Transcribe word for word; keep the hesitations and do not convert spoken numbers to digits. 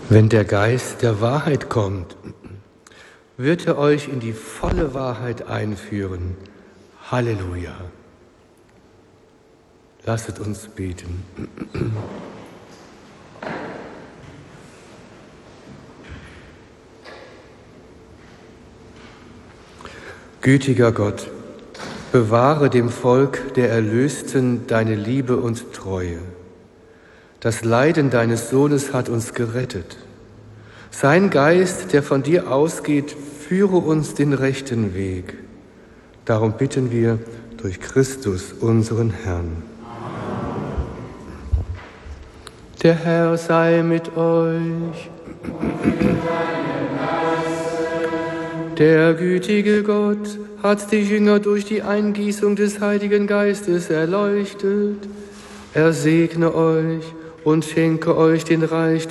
Wenn der Geist der Wahrheit kommt, wird er euch in die volle Wahrheit einführen. Halleluja. Lasset uns beten. Gütiger Gott, bewahre dem Volk der Erlösten deine Liebe und Treue. Das Leiden deines Sohnes hat uns gerettet. Sein Geist, der von dir ausgeht, führe uns den rechten Weg. Darum bitten wir durch Christus, unseren Herrn. Der Herr sei mit euch. Der gütige Gott hat die Jünger durch die Eingießung des Heiligen Geistes erleuchtet. Er segne euch und schenke euch den Reichtum